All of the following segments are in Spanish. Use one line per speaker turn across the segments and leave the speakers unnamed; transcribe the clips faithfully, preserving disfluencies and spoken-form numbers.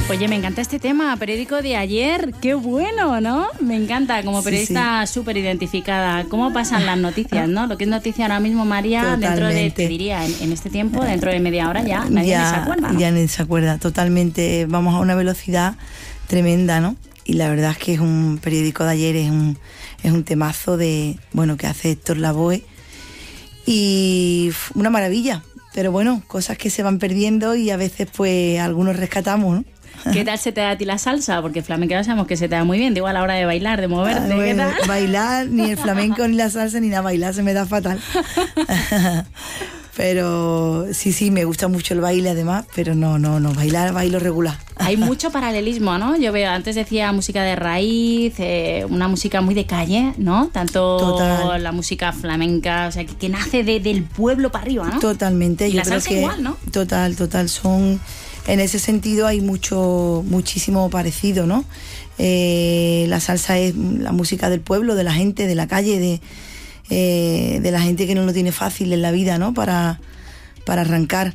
Oye, me encanta este tema, periódico de ayer, qué bueno, ¿no? Me encanta, como periodista sí, sí. súper identificada. ¿Cómo pasan las noticias, no? Lo que es noticia ahora mismo, María, totalmente. Dentro de, te diría, en, en este tiempo, dentro de media hora ya, nadie
ya,
se acuerda, ¿no?
Ya nadie se acuerda, totalmente. Vamos a una velocidad tremenda, ¿no? Y la verdad es que es un periódico de ayer, es un, es un temazo de, bueno, que hace Héctor Lavoe. Y una maravilla, pero bueno, cosas que se van perdiendo y a veces pues algunos rescatamos, ¿no?
¿Qué tal se te da a ti la salsa? Porque flamenco ya sabemos que se te da muy bien, digo a la hora de bailar, de moverte.
Ah, bueno,
¿qué tal?
Bailar, ni el flamenco, ni la salsa, ni nada, bailar se me da fatal. Pero sí, sí, me gusta mucho el baile además, pero no, no, no, bailar, bailo regular.
Hay mucho paralelismo, ¿no? Yo veo, antes decía música de raíz, eh, una música muy de calle, ¿no? Tanto
Total.
La música flamenca, o sea, que, que nace de, del pueblo para arriba, ¿no?
Totalmente.
Y
yo
la
creo
salsa
que
igual, ¿no?
Total, total, son... En ese sentido hay mucho, muchísimo parecido, ¿no? Eh, la salsa es la música del pueblo, de la gente, de la calle, de, eh, de la gente que no lo tiene fácil en la vida, ¿no? Para, para arrancar.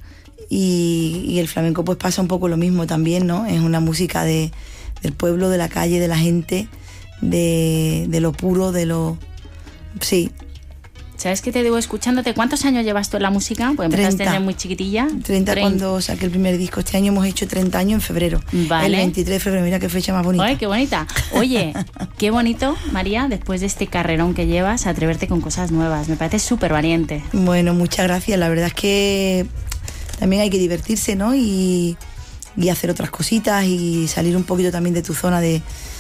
Y, y el flamenco pues pasa un poco lo mismo también, ¿no? Es una música de, del pueblo, de la calle, de la gente, de, de lo puro, de lo... Sí.
¿Sabes qué te digo escuchándote? ¿Cuántos años llevas tú en la música? Pues empezaste
treinta.
desde muy chiquitilla.
treinta, treinta cuando saqué el primer disco. Este año hemos hecho treinta años en febrero.
Vale.
El veintitrés de febrero, mira qué fecha más bonita.
Ay, qué bonita. Oye, qué bonito, María, después de este carrerón que llevas, atreverte con cosas nuevas. Me parece súper valiente.
Bueno, muchas gracias. La verdad es que también hay que divertirse, ¿no? Y, y hacer otras cositas y salir un poquito también de tu zona de,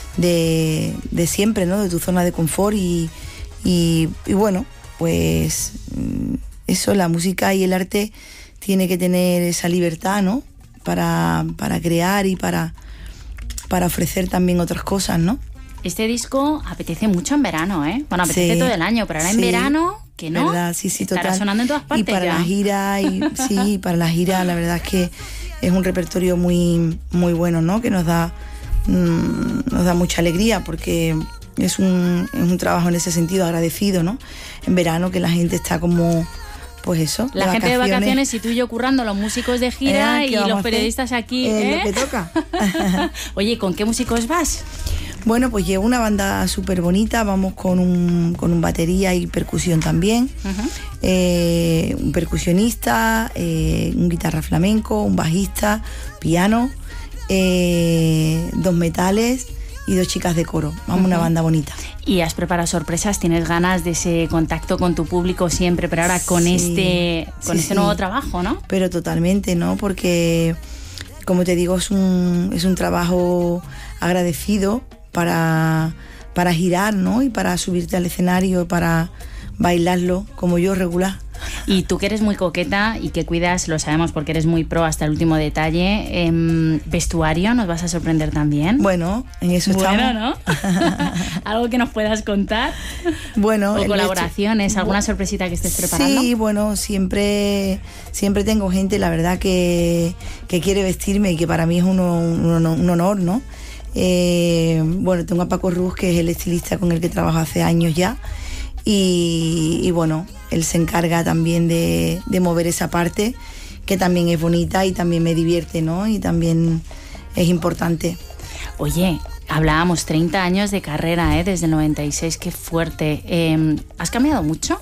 de, de siempre, ¿no? De tu zona de confort y, y, y bueno... Pues eso, la música y el arte tiene que tener esa libertad, ¿no? Para, para crear y para, para ofrecer también otras cosas, ¿no?
Este disco apetece mucho en verano, ¿eh? Bueno, apetece
sí,
todo el año, pero ahora sí, en verano, que no,
verdad, sí, sí,
estará
total.
sonando en todas partes.
Y para
ya.
la gira, y, sí, para la gira, la verdad es que es un repertorio muy, muy bueno, ¿no? Que nos da, mmm, nos da mucha alegría porque... Es un, es un trabajo en ese sentido agradecido, ¿no? En verano que la gente está como, pues eso,
la
de
gente
vacaciones.
de vacaciones y tú y yo currando, los músicos de gira
eh,
y los periodistas aquí.
Eh,
¿eh?
Lo que toca.
Oye, ¿con qué músicos vas?
Bueno, pues llevo una banda súper bonita, vamos con un, con un batería y percusión también, uh-huh. eh, un percusionista, eh, un guitarra flamenco, un bajista, piano, eh, dos metales y dos chicas de coro. Vamos, uh-huh. Una banda bonita.
Y has preparado sorpresas, tienes ganas de ese contacto con tu público siempre, pero ahora con sí, este con
sí,
este
sí.
nuevo trabajo, ¿no?
Pero totalmente, ¿no? Porque, como te digo, es un, es un trabajo agradecido para, para girar, ¿no? Y para subirte al escenario, para bailarlo, como yo, regular.
Y tú que eres muy coqueta y que cuidas, lo sabemos porque eres muy pro hasta el último detalle, eh, ¿vestuario nos vas a sorprender también?
Bueno, en eso
bueno,
estamos.
¿no? ¿Algo que nos puedas contar?
Bueno,
¿O colaboraciones? Hecho, ¿alguna sorpresita que estés preparando?
Sí, bueno, siempre, siempre tengo gente, la verdad, que, que quiere vestirme y que para mí es un, un, un honor, ¿no? Eh, bueno, tengo a Paco Ruz, que es el estilista con el que trabajo hace años ya. Y, y bueno, él se encarga también de, de mover esa parte que también es bonita y también me divierte, ¿no? Y también es importante.
Oye, hablábamos treinta años de carrera, ¿eh? Desde el noventa y seis, qué fuerte. Eh, ¿Has cambiado mucho?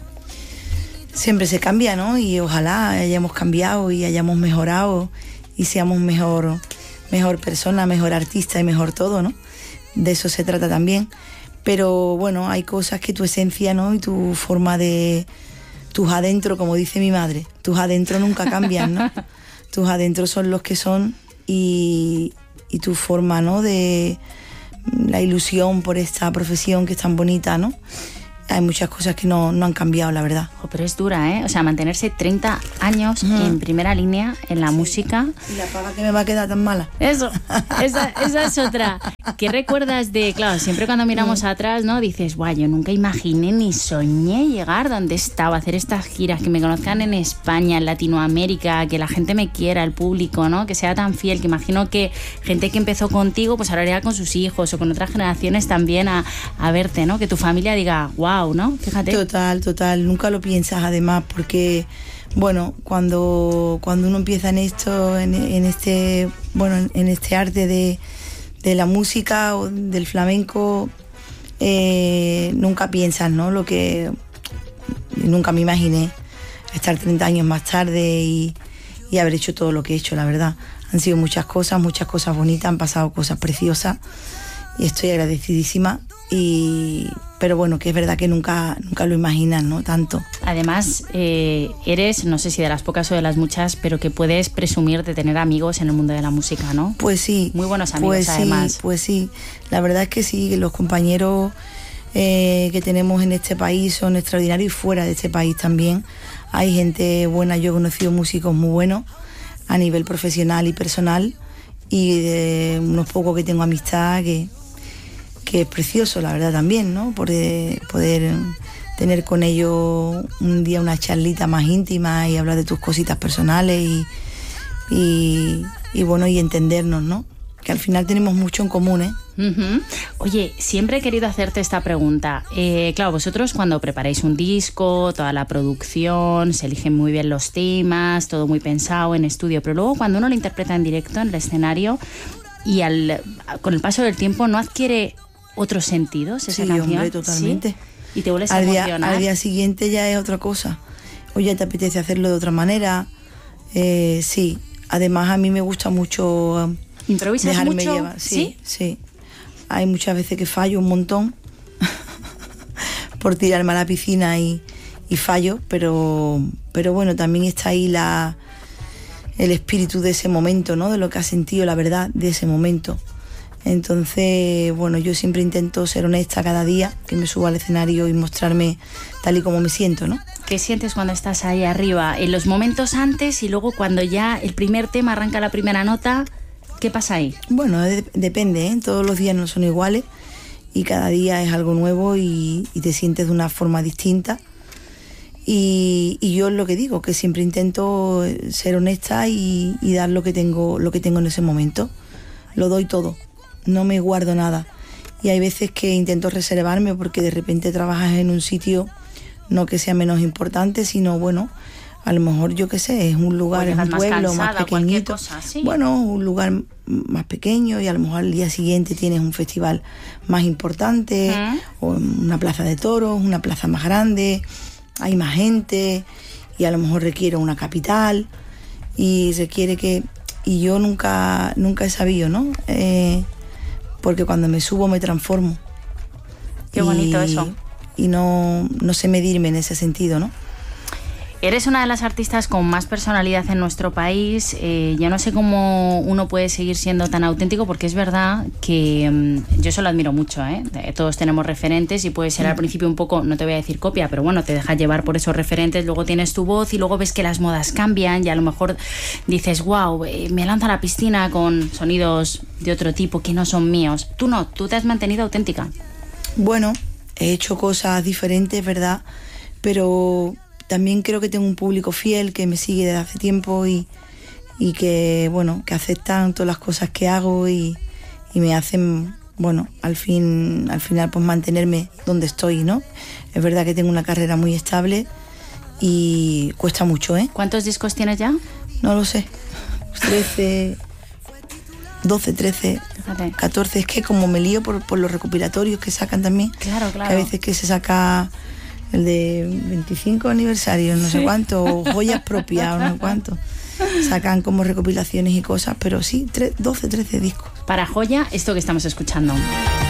Siempre se cambia, ¿no? Y ojalá hayamos cambiado y hayamos mejorado y seamos mejor, mejor persona, mejor artista y mejor todo, ¿no? De eso se trata también. Pero bueno, hay cosas que tu esencia, ¿no? Y tu forma de... Tus adentro, como dice mi madre, tus adentro nunca cambian, ¿no? Tus adentro son los que son y, y tu forma, ¿no? De la ilusión por esta profesión que es tan bonita, ¿no? Hay muchas cosas que no, no han cambiado, la verdad.
Oh, pero es dura, ¿eh? O sea, mantenerse treinta años mm. en primera línea en la sí. música.
¿Y la paga que me va a quedar tan mala?
Eso, esa, esa es otra. ¿Qué recuerdas de...? Claro, siempre cuando miramos mm. atrás, ¿no? Dices, guau, yo nunca imaginé ni soñé llegar donde estaba, hacer estas giras, que me conozcan en España, en Latinoamérica, que la gente me quiera, el público, ¿no? Que sea tan fiel, que imagino que gente que empezó contigo, pues ahora irá con sus hijos o con otras generaciones también a, a verte, ¿no? Que tu familia diga, guau, wow, ¿no? Fíjate.
Total, total, nunca lo piensas además, porque bueno, cuando, cuando uno empieza en esto, en, en este, bueno, en, en este arte de, de la música o del flamenco, eh, nunca piensas, ¿no? Lo que nunca me imaginé estar treinta años más tarde y, y haber hecho todo lo que he hecho, la verdad. Han sido muchas cosas, muchas cosas bonitas, han pasado cosas preciosas y estoy agradecidísima. Y pero bueno, que es verdad que nunca nunca lo imaginas, ¿no? Tanto.
Además, eh, eres, no sé si de las pocas o de las muchas, pero que puedes presumir de tener amigos en el mundo de la música, ¿no?
Pues sí.
Muy buenos amigos,
pues
además.
Sí, pues sí, la verdad es que sí, que los compañeros eh, que tenemos en este país son extraordinarios y fuera de este país también. Hay gente buena, yo he conocido músicos muy buenos a nivel profesional y personal, y de unos pocos que tengo amistad que... que es precioso, la verdad, también, ¿no? Poder, poder tener con ellos un día una charlita más íntima y hablar de tus cositas personales y, y, y bueno, y entendernos, ¿no? Que al final tenemos mucho en común, ¿eh?
Uh-huh. Oye, siempre he querido hacerte esta pregunta. Eh, claro, vosotros cuando preparáis un disco, toda la producción, se eligen muy bien los temas, todo muy pensado en estudio, pero luego cuando uno lo interpreta en directo, en el escenario, y al, con el paso del tiempo no adquiere otros sentidos esa
sí,
canción.
Hombre, totalmente.
¿Sí? Y te vuelves a
al día,
emocionar.
al día siguiente ya es otra cosa. O ya te apetece hacerlo de otra manera. Eh, sí. Además a mí me gusta mucho
¿Improvisas
dejarme
mucho?
llevar. Sí,
sí,
sí. Hay muchas veces que fallo un montón por tirarme a la piscina y, y fallo, pero, pero bueno, también está ahí la, el espíritu de ese momento, ¿no? De lo que has sentido, la verdad, de ese momento. Entonces, bueno, yo siempre intento ser honesta cada día que me subo al escenario y mostrarme tal y como me siento, ¿no?
¿Qué sientes cuando estás ahí arriba? En los momentos antes y luego cuando ya el primer tema arranca la primera nota, ¿qué pasa ahí?
Bueno, de- depende, ¿eh? Todos los días no son iguales y cada día es algo nuevo y, y te sientes de una forma distinta. Y, y yo es lo que digo, que siempre intento ser honesta y, y dar lo que tengo, lo que tengo en ese momento. Lo doy todo. No me guardo nada. Y hay veces que intento reservarme porque de repente trabajas en un sitio, no que sea menos importante, sino bueno, a lo mejor yo qué sé, es un lugar, es un pueblo más pequeñito.
Cosa, ¿sí?
Bueno, un lugar más pequeño y a lo mejor al día siguiente tienes un festival más importante, ¿eh? O una plaza de toros, una plaza más grande, hay más gente y a lo mejor requiere una capital y requiere que... Y yo nunca, nunca he sabido, ¿no? Eh, porque cuando me subo me transformo.
Qué bonito
y,
eso.
Y no, no sé medirme en ese sentido, ¿no?
Eres una de las artistas con más personalidad en nuestro país. Eh, yo no sé cómo uno puede seguir siendo tan auténtico, porque es verdad que um, yo eso lo admiro mucho, ¿eh? Todos tenemos referentes y puede ser al principio un poco, no te voy a decir copia, pero bueno, te dejas llevar por esos referentes, luego tienes tu voz y luego ves que las modas cambian y a lo mejor dices, wow, eh, me lanzo a la piscina con sonidos de otro tipo que no son míos. Tú no, tú te has mantenido auténtica.
Bueno, he hecho cosas diferentes, ¿verdad? Pero... también creo que tengo un público fiel que me sigue desde hace tiempo y, y que, bueno, que aceptan todas las cosas que hago y, y me hacen, bueno, al fin, al final pues mantenerme donde estoy, ¿no? Es verdad que tengo una carrera muy estable y cuesta mucho, ¿eh?
¿Cuántos discos tienes ya?
No lo sé, trece, doce, trece,
Fíjate.
catorce, es que como me lío por, por los recopilatorios que sacan también,
Claro, claro.
que a veces que se saca... el de veinticinco aniversario, no sé cuánto, o joyas propias, o no sé cuánto. Sacan como recopilaciones y cosas, pero sí, doce, trece discos.
Para Joya, esto que estamos escuchando.